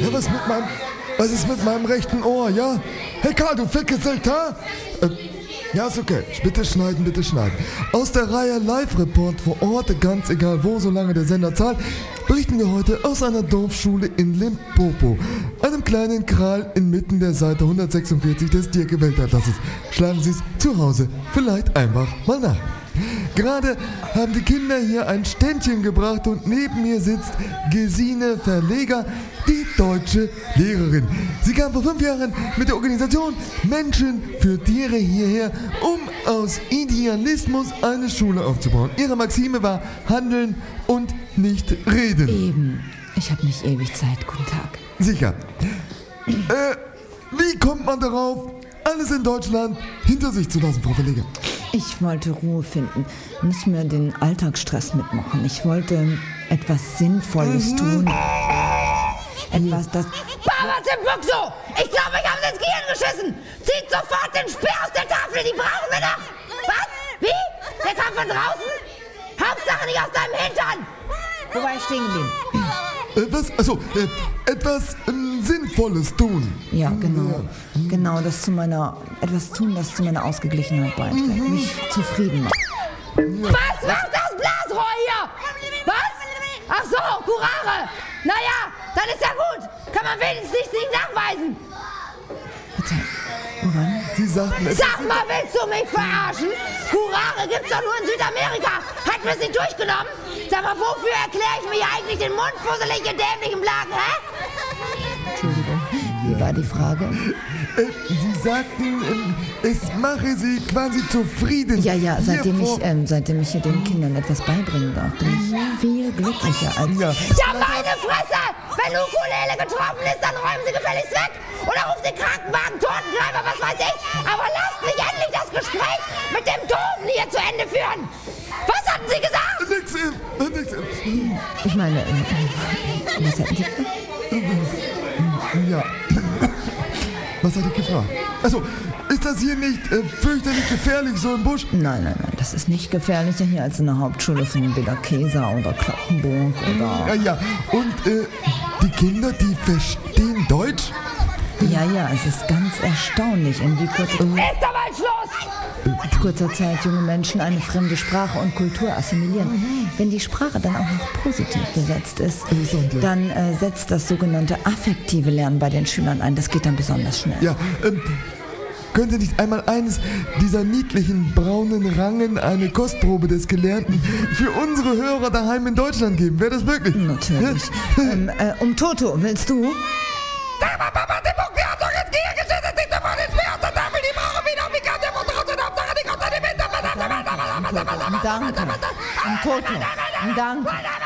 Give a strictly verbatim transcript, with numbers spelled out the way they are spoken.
Ja, was mit meinem... Was ist mit meinem rechten Ohr, ja? Hey Karl, du Fickgesichter! Äh, ja, ist okay. Bitte schneiden, bitte schneiden. Aus der Reihe Live-Report vor Ort, ganz egal wo, solange der Sender zahlt, berichten wir heute aus einer Dorfschule in Limpopo, einem kleinen Kral inmitten der Seite hundertsechsundvierzig des Dirke-Weltatlases. Schlagen Sie es zu Hause vielleicht einfach mal nach. Gerade haben die Kinder hier ein Ständchen gebracht und neben mir sitzt Gesine Verleger, die deutsche Lehrerin. Sie kam vor fünf Jahren mit der Organisation Menschen für Tiere hierher, um aus Idealismus eine Schule aufzubauen. Ihre Maxime war Handeln und nicht reden. Eben. Ich habe nicht ewig Zeit. Guten Tag. Sicher. Äh, wie kommt man darauf, alles in Deutschland hinter sich zu lassen, Frau Verleger? Ich wollte Ruhe finden, nicht mehr den Alltagsstress mitmachen. Ich wollte etwas Sinnvolles mhm. tun. Etwas, das... Baba Timbuktu! Ich glaube, ich habe ins Gehirn geschissen! Zieht sofort den Speer aus der Tafel, die brauchen wir noch! Was? Wie? Der kam von draußen? Hauptsache nicht aus deinem Hintern! Wo war ich stehen geblieben? Äh, was? Achso, äh, etwas ähm, Sinnvolles tun. Ja, genau. Ja. Genau, das zu meiner... Etwas tun, das zu meiner Ausgeglichenheit beiträgt. Mhm. Mich zufrieden macht. Ja. Was macht das Blasrohr hier? Was? Ach so, Curare! Naja, dann ist ja gut. Kann man wenigstens nicht nicht nachweisen. Bitte, woran? Sie sagten... Es Sag mal, willst du mich verarschen? Curare gibt's doch nur in Südamerika. Hat mir's nicht durchgenommen? Sag mal, wofür erkläre ich mir eigentlich den Mund fusselig in dämlichen Blagen, hä? Entschuldigung, wie war die Frage? Äh, Sie sagten, äh, es mache Sie quasi zufrieden. Ja, ja, seitdem hier ich, ähm, seitdem ich hier den Kindern etwas beibringen darf, bin ich viel glücklicher als... Ja, ja meine Fresse! Wenn Ukulele getroffen ist, dann räumen Sie gefälligst weg! Oder ruft den Krankenwagen, Totengräber, was weiß ich! Aber lasst mich endlich das Gespräch mit dem Doofen hier zu Ende führen! Was hatten Sie gesagt? Nix, äh, nix. Äh. Ich meine, äh, was hätten Sie... Ja. Was hat ich gefragt? Also, ist das hier nicht äh, fürchterlich gefährlich, so im Busch? Nein, nein, nein, das ist nicht gefährlicher hier als in der Hauptschule von Bederkesa oder Kloppenburg oder... Ja, ja, und äh, die Kinder, die verstehen Deutsch? Ja, ja, es ist ganz erstaunlich, in wie kurzer, ist aber ein Schluss! kurzer Zeit junge Menschen eine fremde Sprache und Kultur assimilieren. Mhm. Wenn die Sprache dann auch noch positiv besetzt ist, dann äh, setzt das sogenannte affektive Lernen bei den Schülern ein. Das geht dann besonders schnell. Ja, ähm, können Sie nicht einmal eines dieser niedlichen braunen Rangen, eine Kostprobe des Gelernten, für unsere Hörer daheim in Deutschland geben? Wäre das möglich? Natürlich. Ja? ähm, äh, um Toto, willst du? Sag mal, Papa, der Bock, der hat doch jetzt Gehirn geschissen, nicht davon den Speer aus der Tafel, die brauchen wir noch, wie kann der von draußen, Hauptsache die kommt an die Winter, Danke. Um Toto. Um Danke.